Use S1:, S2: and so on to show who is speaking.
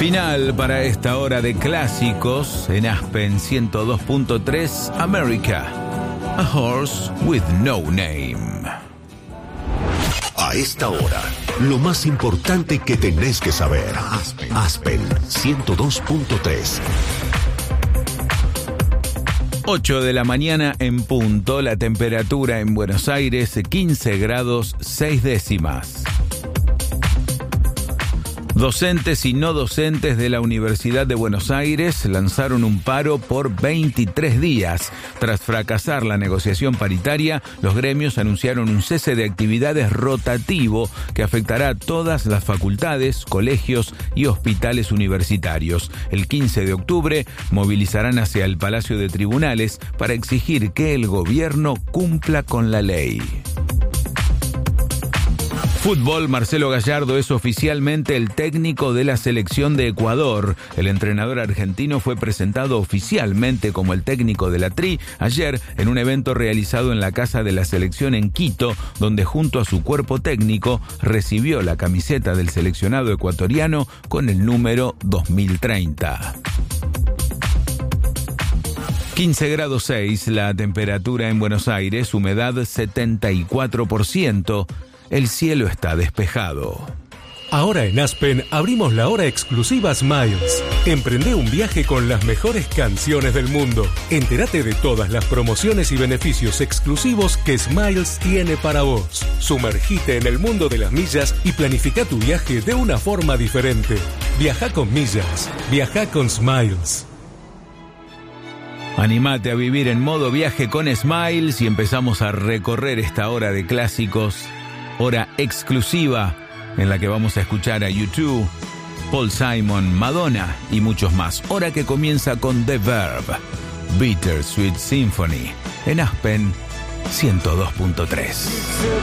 S1: Final para esta hora de clásicos en Aspen 102.3 America. A Horse with No Name.
S2: A esta hora, lo más importante que tenés que saber. Aspen 102.3.
S1: 8 de la mañana en punto, la temperatura en Buenos Aires 15 grados 6 décimas. Docentes y no docentes de la Universidad de Buenos Aires lanzaron un paro por 23 días. Tras fracasar la negociación paritaria, los gremios anunciaron un cese de actividades rotativo que afectará a todas las facultades, colegios y hospitales universitarios. El 15 de octubre movilizarán hacia el Palacio de Tribunales para exigir que el gobierno cumpla con la ley. Fútbol, Marcelo Gallardo es oficialmente el técnico de la selección de Ecuador. El entrenador argentino fue presentado oficialmente como el técnico de la Tri ayer en un evento realizado en la casa de la selección en Quito, donde junto a su cuerpo técnico recibió la camiseta del seleccionado ecuatoriano con el número 2030. 15 grados 6 la temperatura en Buenos Aires, humedad 74%. El cielo está despejado.
S3: Ahora en Aspen abrimos la hora exclusiva Smiles. Emprende un viaje con las mejores canciones del mundo. Entérate de todas las promociones y beneficios exclusivos que Smiles tiene para vos. Sumergite en el mundo de las millas y planifica tu viaje de una forma diferente. Viaja con millas. Viaja con Smiles.
S1: Animate a vivir en modo viaje con Smiles y empezamos a recorrer esta hora de clásicos. Hora exclusiva en la que vamos a escuchar a U2, Paul Simon, Madonna y muchos más. Hora que comienza con The Verb, Bittersweet Symphony, en Aspen 102.3.